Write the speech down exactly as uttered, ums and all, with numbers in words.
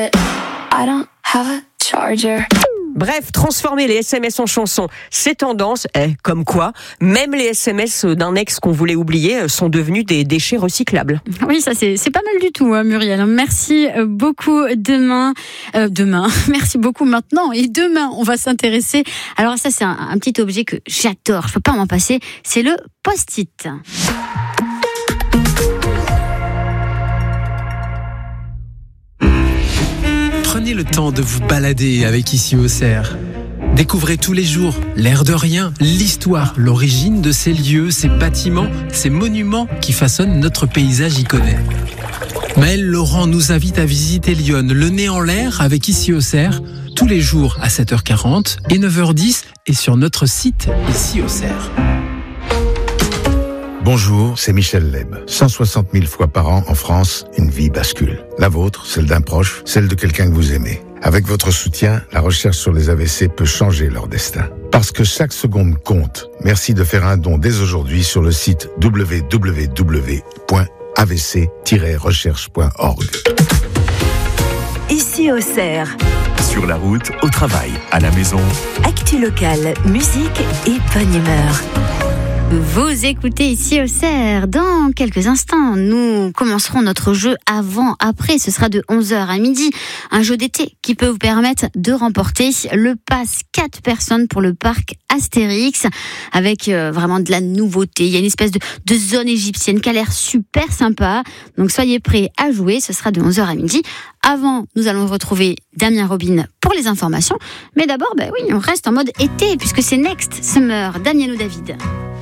I don't have a charger. Bref, transformer les S M S en chansons, c'est tendance. Eh, comme quoi, même les S M S d'un ex qu'on voulait oublier sont devenus des déchets recyclables. Oui, ça c'est, c'est pas mal du tout, hein, Muriel. Merci beaucoup. Demain, euh, demain, merci beaucoup maintenant. Et demain, on va s'intéresser. Alors ça, c'est un, un petit objet que j'adore. Je peux pas m'en passer. C'est le post-it. Prenez le temps de vous balader avec Ici Auxerre. Découvrez tous les jours l'air de rien, l'histoire, l'origine de ces lieux, ces bâtiments, ces monuments qui façonnent notre paysage iconé. Maëlle Laurent nous invite à visiter Lyon, le nez en l'air avec Ici Auxerre, tous les jours à sept heures quarante et neuf heures dix et sur notre site Ici Auxerre. Bonjour, c'est Michel Leb. cent soixante mille fois par an en France, une vie bascule. La vôtre, celle d'un proche, celle de quelqu'un que vous aimez. Avec votre soutien, la recherche sur les A V C peut changer leur destin. Parce que chaque seconde compte, merci de faire un don dès aujourd'hui sur le site w w w point a v c tiret recherche point org. Ici Auxerre. Sur la route, au travail, à la maison. Actu locale, musique et bonne humeur. Vous écoutez Ici Auxerre. Dans quelques instants, nous commencerons notre jeu avant-après. Ce sera de onze heures à midi. Un jeu d'été qui peut vous permettre de remporter le pass quatre personnes pour le parc Astérix avec euh, vraiment de la nouveauté. Il y a une espèce de, de zone égyptienne qui a l'air super sympa. Donc soyez prêts à jouer. Ce sera de onze heures à midi. Avant, nous allons retrouver Damien Robin pour les informations. Mais d'abord, bah oui, on reste en mode été puisque c'est Next Summer. Damien ou David?